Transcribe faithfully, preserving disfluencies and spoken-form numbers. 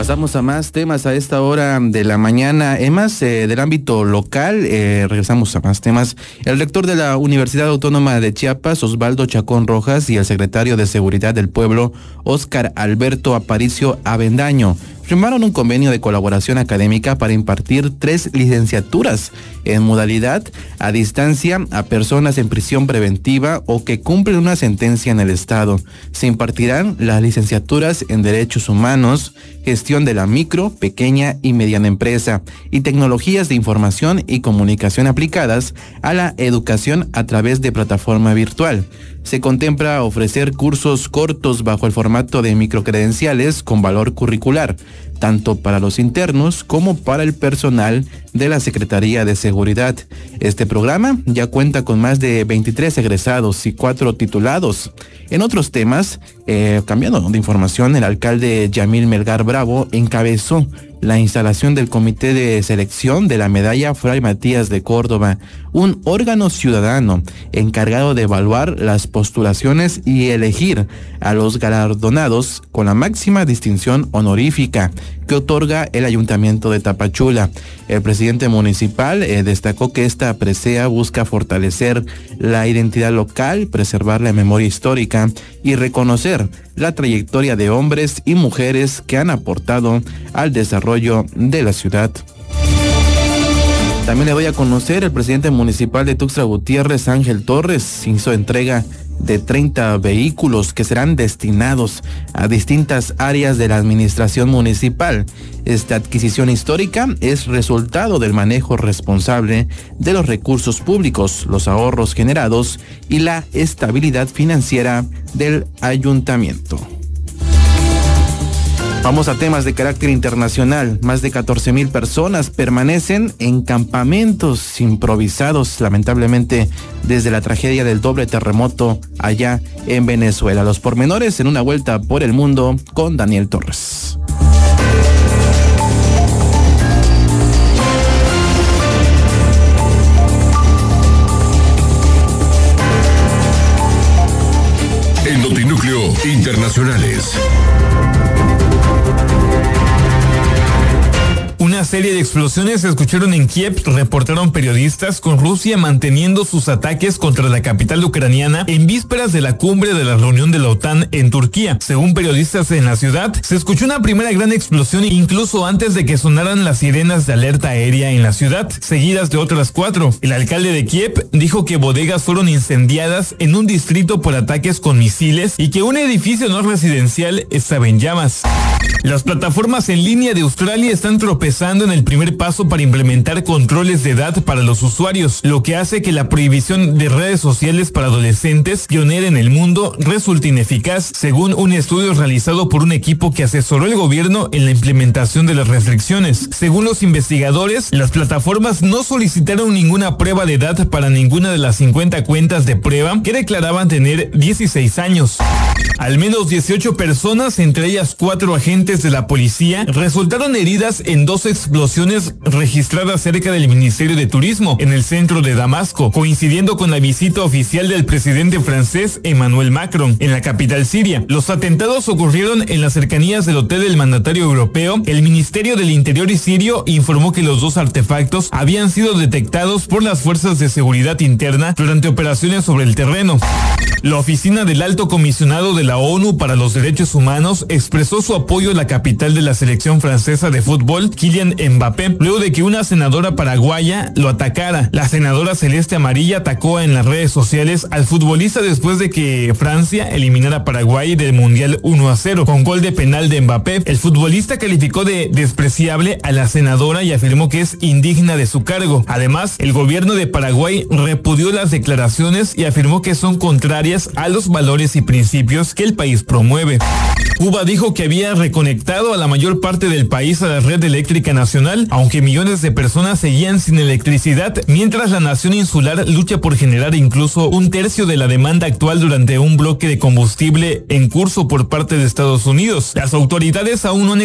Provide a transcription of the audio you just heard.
Pasamos a más temas a esta hora de la mañana. En más eh, del ámbito local, eh, regresamos a más temas. El rector de la Universidad Autónoma de Chiapas, Osvaldo Chacón Rojas, y el secretario de Seguridad del Pueblo, Óscar Alberto Aparicio Avendaño, firmaron un convenio de colaboración académica para impartir tres licenciaturas en modalidad a distancia a personas en prisión preventiva o que cumplen una sentencia en el Estado. Se impartirán las licenciaturas en Derechos Humanos, Gestión de la Micro, Pequeña y Mediana Empresa y Tecnologías de Información y Comunicación aplicadas a la educación a través de plataforma virtual. Se contempla ofrecer cursos cortos bajo el formato de microcredenciales con valor curricular, tanto para los internos como para el personal de la Secretaría de Seguridad. Este programa ya cuenta con más de veintitrés egresados y cuatro titulados. En otros temas, eh, cambiando de información, el alcalde Yamil Melgar Bravo encabezó la instalación del Comité de Selección de la Medalla Fray Matías de Córdoba, un órgano ciudadano encargado de evaluar las postulaciones y elegir a los galardonados con la máxima distinción honorífica que otorga el Ayuntamiento de Tapachula. El presidente municipal eh, destacó que esta presea busca fortalecer la identidad local, preservar la memoria histórica y reconocer la trayectoria de hombres y mujeres que han aportado al desarrollo de la ciudad. También le voy a conocer, el presidente municipal de Tuxtla Gutiérrez, Ángel Torres, hizo entrega de treinta vehículos que serán destinados a distintas áreas de la administración municipal. Esta adquisición histórica es resultado del manejo responsable de los recursos públicos, los ahorros generados y la estabilidad financiera del ayuntamiento. Vamos a temas de carácter internacional. Más de catorce mil personas permanecen en campamentos improvisados, lamentablemente, desde la tragedia del doble terremoto allá en Venezuela. Los pormenores en una vuelta por el mundo con Daniel Torres. El Notinúcleo Internacionales. Una serie de explosiones se escucharon en Kiev, reportaron periodistas, con Rusia manteniendo sus ataques contra la capital ucraniana en vísperas de la cumbre de la reunión de la OTAN en Turquía. Según periodistas en la ciudad, se escuchó una primera gran explosión incluso antes de que sonaran las sirenas de alerta aérea en la ciudad, seguidas de otras cuatro. El alcalde de Kiev dijo que bodegas fueron incendiadas en un distrito por ataques con misiles y que un edificio no residencial estaba en llamas. Las plataformas en línea de Australia están tropezando en el primer paso para implementar controles de edad para los usuarios, lo que hace que la prohibición de redes sociales para adolescentes, pionera en el mundo, resulte ineficaz, según un estudio realizado por un equipo que asesoró al gobierno en la implementación de las restricciones. Según los investigadores, las plataformas no solicitaron ninguna prueba de edad para ninguna de las cincuenta cuentas de prueba que declaraban tener dieciséis años. Al menos dieciocho personas, entre ellas cuatro agentes de la policía, resultaron heridas en dos explosiones registradas cerca del Ministerio de Turismo, en el centro de Damasco, coincidiendo con la visita oficial del presidente francés Emmanuel Macron en la capital siria. Los atentados ocurrieron en las cercanías del hotel del mandatario europeo. El Ministerio del Interior sirio informó que los dos artefactos habían sido detectados por las fuerzas de seguridad interna durante operaciones sobre el terreno. La oficina del Alto Comisionado de la ONU para los Derechos Humanos expresó su apoyo a la capital de la selección francesa de fútbol, Kylian Mbappé, luego de que una senadora paraguaya lo atacara. La senadora celeste amarilla atacó en las redes sociales al futbolista después de que Francia eliminara a Paraguay del Mundial uno a cero con gol de penal de Mbappé. El futbolista calificó de despreciable a la senadora y afirmó que es indigna de su cargo. Además, el gobierno de Paraguay repudió las declaraciones y afirmó que son contrarias a los valores y principios que el país promueve. Cuba dijo que había reconectado a la mayor parte del país a la red eléctrica nacional, aunque millones de personas seguían sin electricidad, mientras la nación insular lucha por generar incluso un tercio de la demanda actual durante un bloque de combustible en curso por parte de Estados Unidos. Las autoridades aún no han